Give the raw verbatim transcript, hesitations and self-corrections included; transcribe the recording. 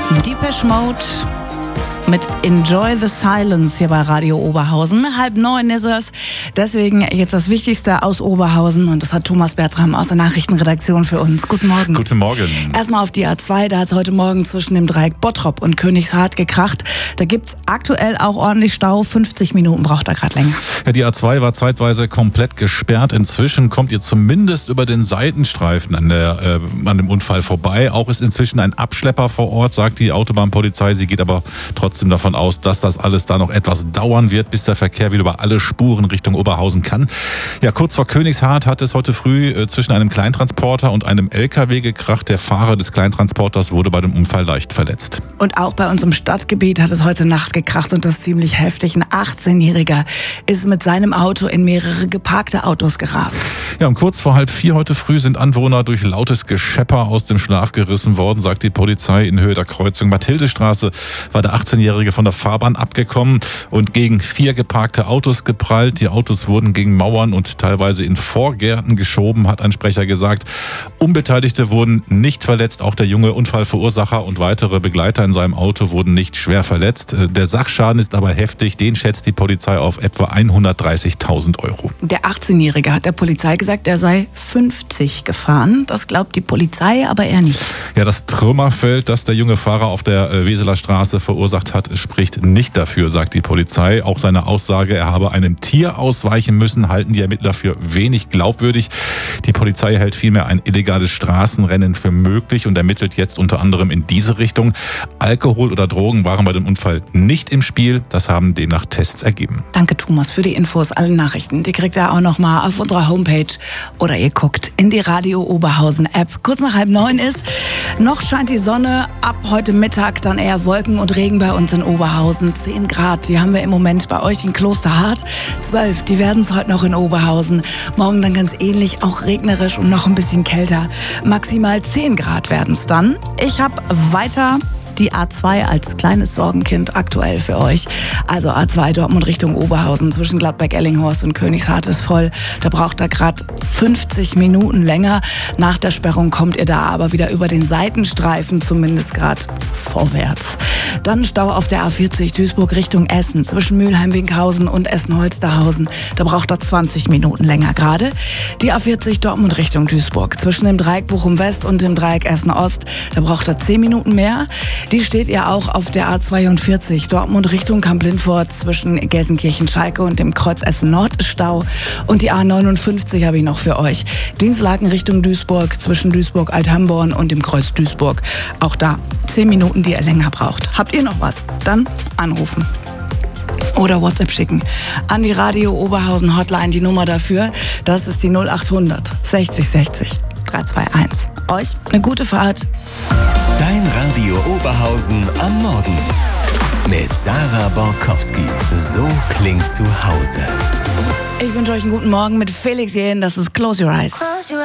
Depeche Mode mit Enjoy the Silence hier bei Radio Oberhausen. Halb neun ist es. Deswegen jetzt das Wichtigste aus Oberhausen. Und das hat Thomas Bertram aus der Nachrichtenredaktion für uns. Guten Morgen. Guten Morgen. Erstmal auf die A zwei. Da hat es heute Morgen zwischen dem Dreieck Bottrop und Königshardt gekracht. Da gibt es aktuell auch ordentlich Stau. fünfzig Minuten braucht er gerade länger. Ja, die A zwei war zeitweise komplett gesperrt. Inzwischen kommt ihr zumindest über den Seitenstreifen an, der, äh, an dem Unfall vorbei. Auch ist inzwischen ein Abschlepper vor Ort, sagt die Autobahnpolizei. Sie geht aber trotzdem davon aus, dass das alles da noch etwas dauern wird, bis der Verkehr wieder über alle Spuren Richtung Oberhausen kann. Ja, kurz vor Königshardt hat es heute früh äh, zwischen einem Kleintransporter und einem L K W gekracht. Der Fahrer des Kleintransporters wurde bei dem Unfall leicht verletzt. Und auch bei uns im Stadtgebiet hat es heute Nacht gekracht und das ziemlich heftig. Ein achtzehnjähriger ist mit seinem Auto in mehrere geparkte Autos gerast. Ja, um kurz vor halb vier heute früh sind Anwohner durch lautes Geschepper aus dem Schlaf gerissen worden, sagt die Polizei. In Höhe der Kreuzung Mathildestraße war der achtzehnjährige von der Fahrbahn abgekommen und gegen vier geparkte Autos geprallt. Die Autos wurden gegen Mauern und teilweise in Vorgärten geschoben, hat ein Sprecher gesagt. Unbeteiligte wurden nicht verletzt. Auch der junge Unfallverursacher und weitere Begleiter in seinem Auto wurden nicht schwer verletzt. Der Sachschaden ist aber heftig. Den schätzt die Polizei auf etwa hundertdreißigtausend Euro. Der achtzehnjährige hat der Polizei gesagt, er sei fünfzig gefahren. Das glaubt die Polizei, aber er nicht. Ja, das Trümmerfeld, das der junge Fahrer auf der Weseler Straße verursacht hat, spricht nicht dafür, sagt die Polizei. Auch seine Aussage, er habe einem Tier ausweichen müssen, halten die Ermittler für wenig glaubwürdig. Die Polizei hält vielmehr ein illegales Straßenrennen für möglich und ermittelt jetzt unter anderem in diese Richtung. Alkohol oder Drogen waren bei dem Unfall nicht im Spiel. Das haben demnach Tests ergeben. Danke, Thomas, für die Infos, alle Nachrichten. Die kriegt ihr auch noch mal auf unserer Homepage oder ihr guckt in die Radio Oberhausen App. Kurz nach halb neun ist, noch scheint die Sonne, ab heute Mittag dann eher Wolken und Regen bei uns in Oberhausen. zehn Grad, die haben wir im Moment bei euch in Klosterhardt. zwölf, die werden es heute noch in Oberhausen. Morgen dann ganz ähnlich, auch regnerisch und noch ein bisschen kälter. Maximal zehn Grad werden es dann. Ich habe weiter die A zwei als kleines Sorgenkind aktuell für euch. Also A zwei Dortmund Richtung Oberhausen zwischen Gladbeck-Ellinghorst und Königshardt ist voll. Da braucht er gerade fünfzig Minuten länger. Nach der Sperrung kommt ihr da aber wieder über den Seitenstreifen zumindest gerade vorwärts. Dann Stau auf der A vierzig Duisburg Richtung Essen zwischen Mülheim-Winkhausen und Essen-Holsterhausen. Da braucht er zwanzig Minuten länger gerade. Die A vierzig Dortmund Richtung Duisburg zwischen dem Dreieck Bochum West und dem Dreieck Essen Ost. Da braucht er zehn Minuten mehr. Die steht ja auch auf der A zweiundvierzig Dortmund Richtung Kamp-Lindfort zwischen Gelsenkirchen-Schalke und dem Kreuz Essen Nord Stau. Und die A neunundfünfzig habe ich noch für euch. Dienstlaken Richtung Duisburg zwischen Duisburg-Althamborn und dem Kreuz Duisburg. Auch da zehn Minuten, die ihr länger braucht. Habt ihr noch was? Dann anrufen. Oder WhatsApp schicken an die Radio Oberhausen Hotline. Die Nummer dafür, das ist die null achthundert sechzig sechzig drei zwei eins. Euch eine gute Fahrt. Dein Radio Oberhausen am Morgen mit Sarah Borkowski. So klingt zu Hause. Ich wünsche euch einen guten Morgen mit Felix Jähn. Das ist Close Your Eyes.